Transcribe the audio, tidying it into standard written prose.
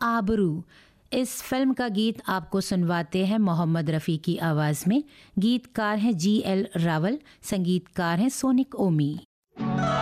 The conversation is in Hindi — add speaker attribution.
Speaker 1: आबरू। इस फिल्म का गीत आपको सुनवाते हैं मोहम्मद रफ़ी की आवाज़ में। गीतकार हैं GL रावल, संगीतकार हैं सोनिक ओमी।